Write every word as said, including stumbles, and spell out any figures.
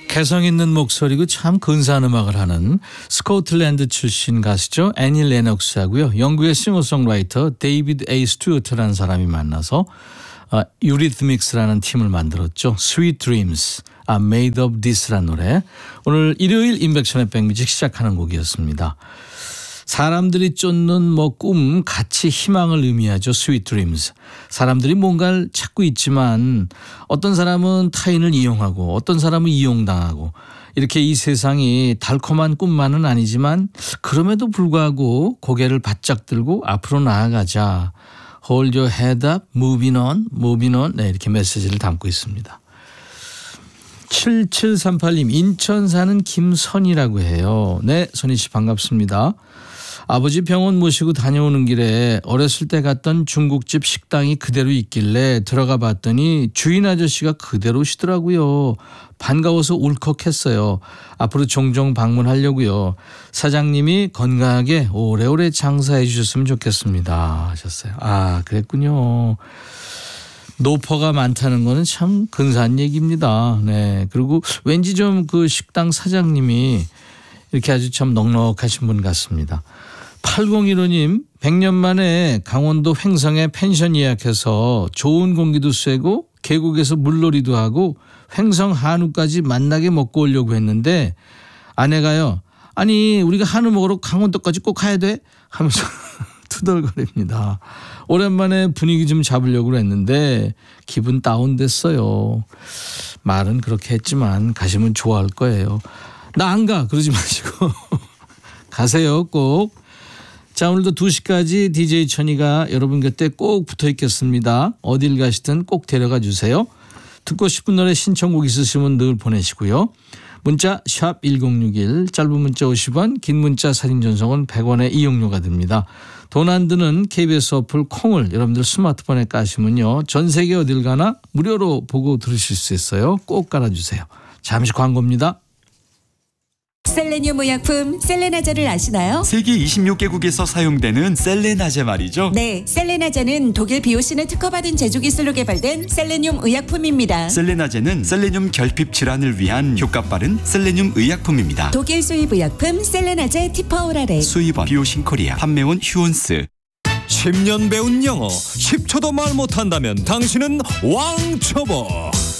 개성 있는 목소리고 참 근사한 음악을 하는 스코틀랜드 출신 가수죠. 애니 레녹스하고요. 영국의 싱어송라이터 데이비드 에이 스튜어트라는 사람이 만나서 아, 유리드믹스라는 팀을 만들었죠. Sweet Dreams are made of this라는 노래. 오늘 일요일 인백션의 백뮤직 시작하는 곡이었습니다. 사람들이 쫓는 뭐 꿈, 가치, 희망을 의미하죠. Sweet Dreams. 사람들이 뭔가를 찾고 있지만 어떤 사람은 타인을 이용하고 어떤 사람은 이용당하고 이렇게 이 세상이 달콤한 꿈만은 아니지만 그럼에도 불구하고 고개를 바짝 들고 앞으로 나아가자. Hold your head up, moving on, moving on. 네, 이렇게 메시지를 담고 있습니다. 칠칠삼팔 님, 인천 사는 김선이라고 해요. 네, 선희 씨 반갑습니다. 아버지 병원 모시고 다녀오는 길에 어렸을 때 갔던 중국집 식당이 그대로 있길래 들어가 봤더니 주인 아저씨가 그대로시더라고요. 반가워서 울컥했어요. 앞으로 종종 방문하려고요. 사장님이 건강하게 오래오래 장사해 주셨으면 좋겠습니다 하셨어요. 아, 그랬군요. 노퍼가 많다는 거는 참 근사한 얘기입니다. 네. 그리고 왠지 좀 그 식당 사장님이 이렇게 아주 참 넉넉하신 분 같습니다. 팔공일오 님, 백 년 만에 강원도 횡성에 펜션 예약해서 좋은 공기도 쐬고 계곡에서 물놀이도 하고 횡성 한우까지 맛나게 먹고 오려고 했는데 아내가요. 아니 우리가 한우 먹으러 강원도까지 꼭 가야 돼? 하면서 투덜거립니다. 오랜만에 분위기 좀 잡으려고 했는데 기분 다운됐어요. 말은 그렇게 했지만 가시면 좋아할 거예요. 나 안 가 그러지 마시고 가세요 꼭. 자, 오늘도 두 시까지 디제이 천이가 여러분 곁에 꼭 붙어 있겠습니다. 어딜 가시든 꼭 데려가 주세요. 듣고 싶은 노래 신청곡 있으시면 늘 보내시고요. 문자 샵 일공육일, 짧은 문자 오십 원, 긴 문자 사진 전송은 백 원의 이용료가 듭니다. 돈 안 드는 케이비에스 어플 콩을 여러분들 스마트폰에 까시면요. 전 세계 어딜 가나 무료로 보고 들으실 수 있어요. 꼭 깔아주세요. 잠시 광고입니다. 셀레늄 의약품 셀레나제를 아시나요? 세계 이십육 개국에서 사용되는 셀레나제 말이죠. 네, 셀레나제는 독일 비오신을 특허받은 제조기술로 개발된 셀레늄 의약품입니다. 셀레나제는 셀레늄 결핍 질환을 위한 효과 빠른 셀레늄 의약품입니다. 독일 수입 의약품 셀레나제 티퍼오라레. 수입원 비오신 코리아, 판매원 휴온스. 십 년 배운 영어 십 초도 말 못한다면 당신은 왕초보.